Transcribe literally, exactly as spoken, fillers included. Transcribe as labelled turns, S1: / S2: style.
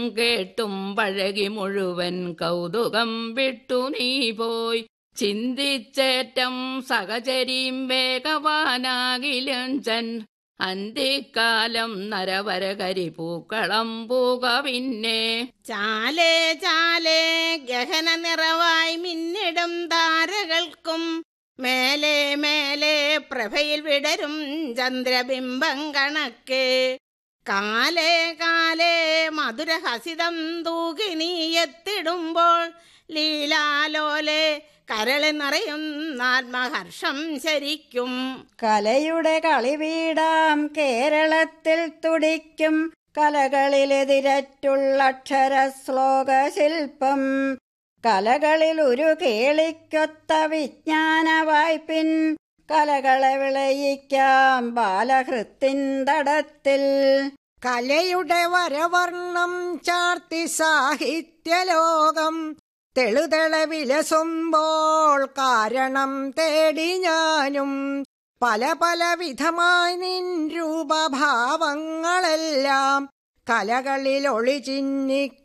S1: കേട്ടും പഴകി മുഴുവൻ കൗതുകം വിട്ടു നീ പോയി. ചിന്തിച്ചേറ്റം സഹചരീം വേഗവാനാകിലും ചൻ അന്തിക്കാലം നരവരകരി പൂക്കളം പൂക പിന്നെ.
S2: ചാലേ ചാലേ ഗഹന നിറവായി മിന്നിടും താരകൾക്കും മേലെ മേലെ പ്രഭയിൽ വിടരും ചന്ദ്രബിംബം കണക്കെ. കാലേ കാലേ മധുരഹസിതം തൂകി നീ എത്തിടുമ്പോൾ ലീലാലോലെ കരളി നിറയുന്ന ആത്മഹർഷം ശരിക്കും.
S3: കലയുടെ കളിവീടാം കേരളത്തിൽ തുടിക്കും കലകളിലെതിരറ്റുള്ള അക്ഷര ശ്ലോക ശില്പം. കലകളിൽ ഒരു കേളിക്കൊത്ത വിജ്ഞാന വായ്പിൻ കലകളെ വിളയിക്കാം ബാലഹൃത്തിൻ തടത്തിൽ.
S4: കലയുടെ വരവർണം ചാർത്തി സാഹിത്യലോകം തെളുതെള വിലസുമ്പോൾ കാരണം തേടി ഞാനും. പല പല വിധമായി നിൻ രൂപഭാവങ്ങളെല്ലാം കലകളിൽ ഒളിചിന്നി